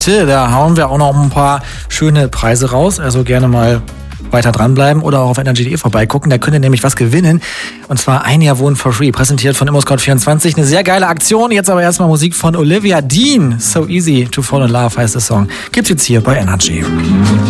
Da hauen wir auch noch ein paar schöne Preise raus. Also gerne mal weiter dranbleiben oder auch auf energy.de vorbeigucken. Da könnt ihr nämlich was gewinnen. Und zwar ein Jahr Wohnen for free. Präsentiert von ImmoScout24. Eine sehr geile Aktion. Jetzt aber erstmal Musik von Olivia Dean. So easy to fall in love heißt der Song. Gibt's jetzt hier bei Energy.